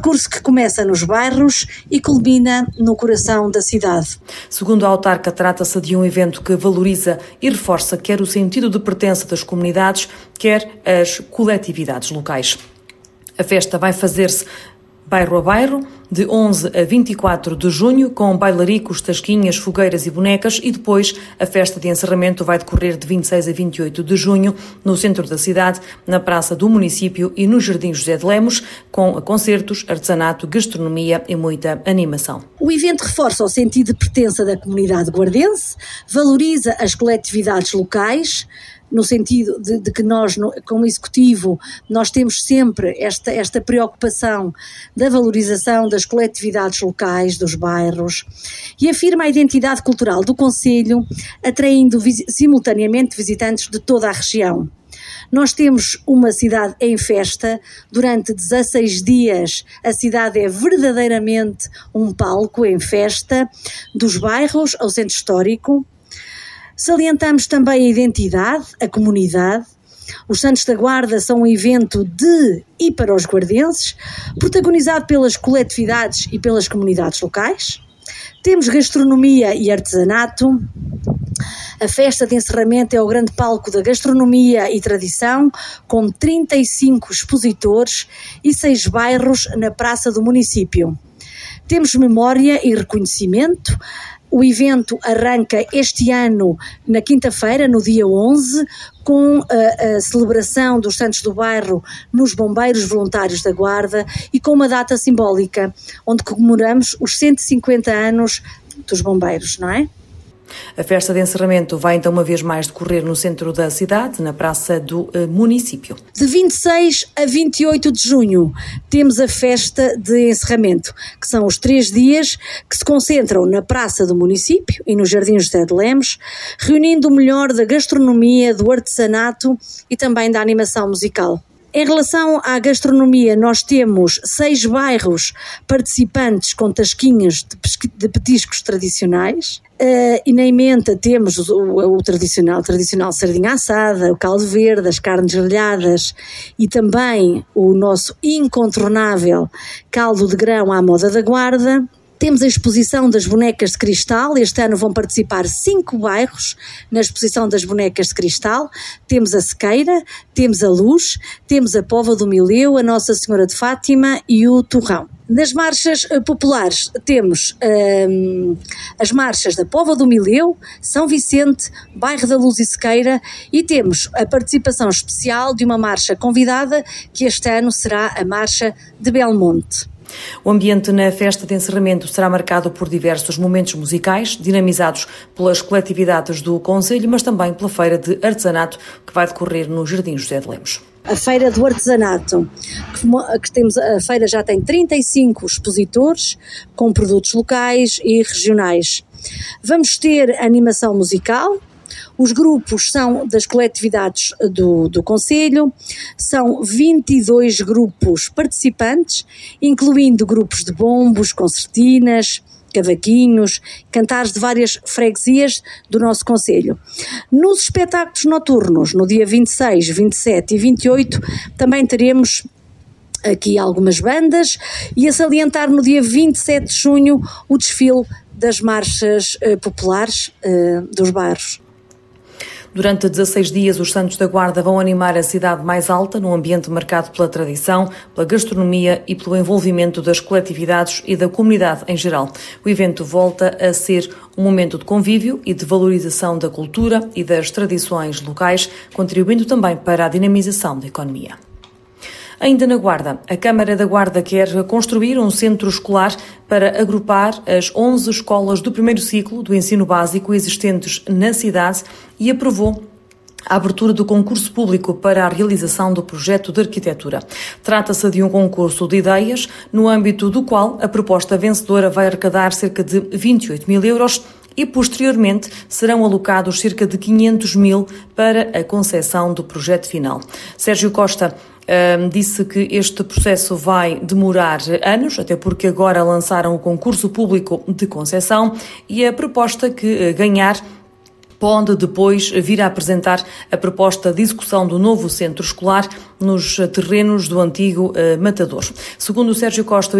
percurso que começa nos bairros e culmina no coração da cidade. Segundo a autarca, trata-se de um evento que valoriza e reforça quer o sentido de pertença das comunidades, quer as coletividades locais. A festa vai fazer-se bairro a bairro, de 11 a 24 de junho, com bailaricos, tasquinhas, fogueiras e bonecas, e depois a festa de encerramento vai decorrer de 26 a 28 de junho, no centro da cidade, na Praça do Município e no Jardim José de Lemos, com concertos, artesanato, gastronomia e muita animação. O evento reforça o sentido de pertença da comunidade guardense, valoriza as coletividades locais, no sentido de que nós, como Executivo, nós temos sempre esta preocupação da valorização das coletividades locais, dos bairros, e afirma a identidade cultural do concelho, atraindo simultaneamente visitantes de toda a região. Nós temos uma cidade em festa, durante 16 dias a cidade é verdadeiramente um palco em festa, dos bairros ao centro histórico. Salientamos também a identidade, a comunidade. Os Santos da Guarda são um evento de e para os guardenses, protagonizado pelas coletividades e pelas comunidades locais. Temos gastronomia e artesanato. A festa de encerramento é o grande palco da gastronomia e tradição, com 35 expositores e 6 bairros na Praça do Município. Temos memória e reconhecimento. O evento arranca este ano na quinta-feira, no dia 11, com a celebração dos Santos do Bairro nos Bombeiros Voluntários da Guarda e com uma data simbólica, onde comemoramos os 150 anos dos bombeiros, não é? A festa de encerramento vai então uma vez mais decorrer no centro da cidade, na Praça do Município. De 26 a 28 de junho temos a festa de encerramento, que são os 3 dias que se concentram na Praça do Município e no Jardim José de Lemos, reunindo o melhor da gastronomia, do artesanato e também da animação musical. Em relação à gastronomia, nós temos 6 bairros participantes com tasquinhas de petiscos tradicionais. E na emenda temos o tradicional sardinha assada, o caldo verde, as carnes grelhadas e também o nosso incontornável caldo de grão à moda da Guarda. Temos a exposição das bonecas de cristal. Este ano vão participar 5 bairros na exposição das bonecas de cristal. Temos a Sequeira, temos a Luz, temos a Póvoa do Mileu, a Nossa Senhora de Fátima e o Torrão. Nas marchas populares temos as marchas da Póvoa do Mileu, São Vicente, Bairro da Luz e Sequeira, e temos a participação especial de uma marcha convidada, que este ano será a Marcha de Belmonte. O ambiente na festa de encerramento será marcado por diversos momentos musicais, dinamizados pelas coletividades do concelho, mas também pela feira de artesanato que vai decorrer no Jardim José de Lemos. A feira do artesanato, a feira já tem 35 expositores com produtos locais e regionais. Vamos ter animação musical. Os grupos são das coletividades do concelho, são 22 grupos participantes, incluindo grupos de bombos, concertinas, cavaquinhos, cantares de várias freguesias do nosso concelho. Nos espetáculos noturnos, no dia 26, 27 e 28, também teremos aqui algumas bandas, e a salientar no dia 27 de junho o desfile das marchas populares dos bairros. Durante 16 dias, os Santos da Guarda vão animar a cidade mais alta, num ambiente marcado pela tradição, pela gastronomia e pelo envolvimento das coletividades e da comunidade em geral. O evento volta a ser um momento de convívio e de valorização da cultura e das tradições locais, contribuindo também para a dinamização da economia. Ainda na Guarda, a Câmara da Guarda quer construir um centro escolar para agrupar as 11 escolas do primeiro ciclo do ensino básico existentes na cidade e aprovou a abertura do concurso público para a realização do projeto de arquitetura. Trata-se de um concurso de ideias, no âmbito do qual a proposta vencedora vai arrecadar cerca de 28 mil euros e, posteriormente, serão alocados cerca de 500 mil para a concepção do projeto final. Sérgio Costa disse que este processo vai demorar anos, até porque agora lançaram o concurso público de concessão e a proposta que ganhar pode depois vir a apresentar a proposta de execução do novo centro escolar nos terrenos do antigo Matador. Segundo o Sérgio Costa,